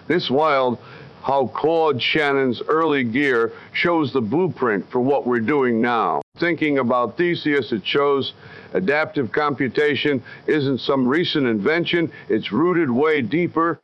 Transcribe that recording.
This wild how Claude Shannon's early gear shows the blueprint for what we're doing now. Thinking about Theseus, it shows adaptive computation isn't some recent invention. It's rooted way deeper